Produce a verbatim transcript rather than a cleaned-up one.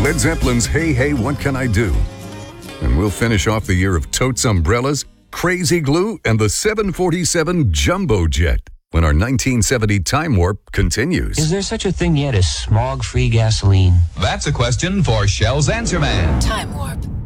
Led Zeppelin's Hey Hey What Can I Do? And we'll finish off the year of totes, umbrellas, crazy glue, and the seven forty-seven Jumbo Jet when our nineteen seventy Time Warp continues. Is there such a thing yet as smog-free gasoline? That's a question for Shell's Answer Man. Time Warp.